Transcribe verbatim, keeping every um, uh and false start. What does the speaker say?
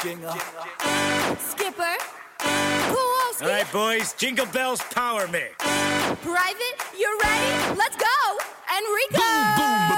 Jingle. Skipper. Kowalski. All right, boys, Jingle Bells, power me. Private, you ready? Let's go.